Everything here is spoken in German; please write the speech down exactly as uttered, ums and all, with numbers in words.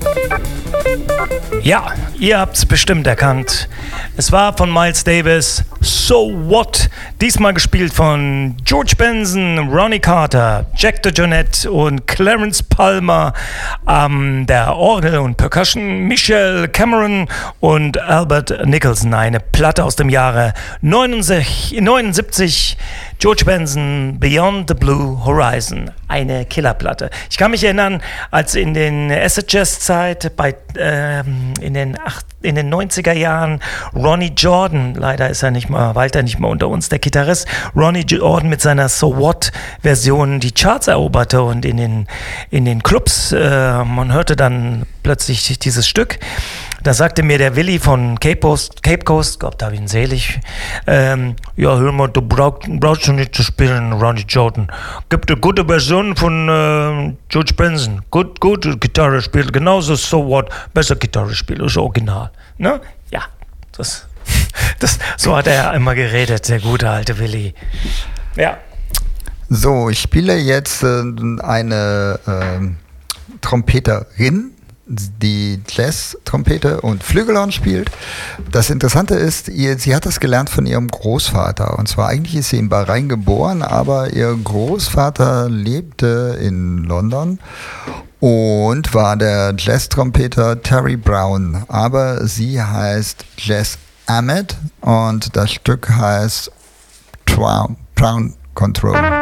Ja, ihr habt's bestimmt erkannt. Es war von Miles Davis, So What? Diesmal gespielt von George Benson, Ronnie Carter, Jack DeJohnette und Clarence Palmer. Ähm, der Orgel und Percussion Michelle Cameron und Albert Nicholson. Eine Platte aus dem Jahre neunundsiebzig. George Benson, Beyond the Blue Horizon. Eine Killerplatte. Ich kann mich erinnern, als in den Acid Jazz Zeit, bei, ähm, in, den acht, in den neunziger Jahren, Ronnie Jordan, leider ist er nicht mal, weilt er nicht mal unter uns, der Gitarrist, Ronnie Jordan mit seiner So What Version die Charts eroberte und in den, in den Clubs, äh, man hörte dann plötzlich dieses Stück. Da sagte mir der Willi von Cape Coast, Cape Coast, Gott hab ihn selig, ähm, ja, hör mal, du brauch, brauchst schon nicht zu spielen, Ronnie Jordan. Gibt eine gute Version von äh, George Benson. Gut, gute Gitarre spielt, genauso So What, besser Gitarre spielt, ist original. Ne? Ja, das, das, so hat er immer geredet, der gute alte Willi. Ja. So, ich spiele jetzt äh, eine äh, Trompeterin, die Jazz-Trompete und Flügelhorn spielt. Das Interessante ist, ihr, sie hat das gelernt von ihrem Großvater. Und zwar eigentlich ist sie in Bahrain geboren, aber ihr Großvater lebte in London und war der Jazz-Trompeter Terry Brown. Aber sie heißt Jazz Ahmed und das Stück heißt Brown Control.